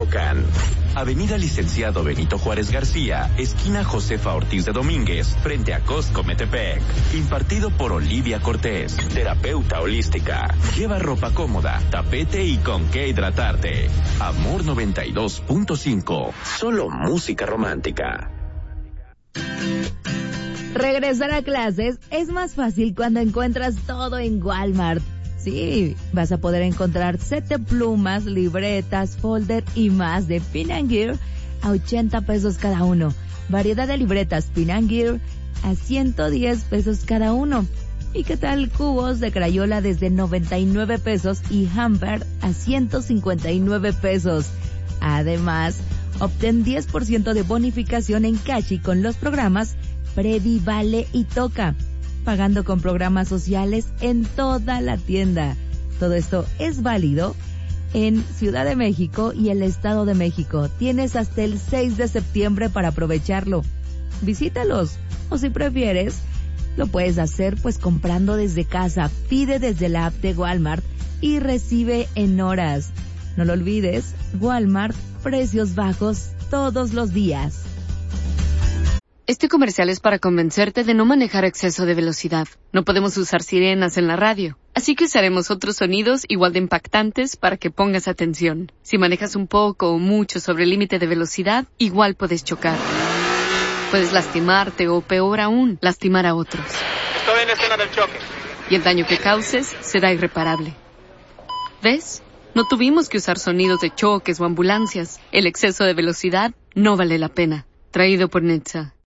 chocan. Avenida Licenciado Benito Juárez García, esquina Josefa Ortiz de Domínguez, frente a Costco Metepec. Impartido por Olivia Cortés, terapeuta holística. Lleva ropa cómoda, tapete y con qué hidratarte. Amor 92.5, solo música romántica. Regresar a clases es más fácil cuando encuentras todo en Walmart. Sí, vas a poder encontrar set de plumas, libretas, folder y más de Pin & Gear a 80 pesos cada uno. Variedad de libretas Pin & Gear a 110 pesos cada uno. ¿Y qué tal cubos de Crayola desde 99 pesos y Hamper a 159 pesos? Además, obtén 10% de bonificación en Cashi con los programas Previ, Vale y Toca, pagando con programas sociales en toda la tienda. Todo esto es válido en Ciudad de México y el Estado de México. Tienes hasta el 6 de septiembre para aprovecharlo. Visítalos, o si prefieres, lo puedes hacer pues comprando desde casa. Pide desde la app de Walmart y recibe en horas. No lo olvides, Walmart, precios bajos todos los días. Este comercial es para convencerte de no manejar a exceso de velocidad. No podemos usar sirenas en la radio, así que usaremos otros sonidos igual de impactantes para que pongas atención. Si manejas un poco o mucho sobre el límite de velocidad, igual puedes chocar. Puedes lastimarte o, peor aún, lastimar a otros. Estoy en la escena del choque. Y el daño que causes será irreparable. ¿Ves? No tuvimos que usar sonidos de choques o ambulancias. El exceso de velocidad no vale la pena. Traído por Netza.